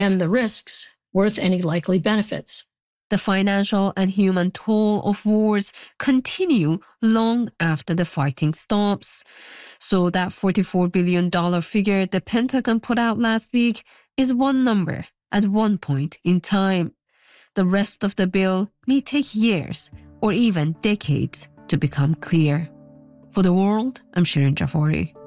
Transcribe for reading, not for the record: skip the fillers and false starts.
and the risks worth any likely benefits. The financial and human toll of wars continue long after the fighting stops. So that $44 billion figure the Pentagon put out last week is one number at one point in time. The rest of the bill may take years or even decades to become clear. For The World, I'm Shirin Jafari.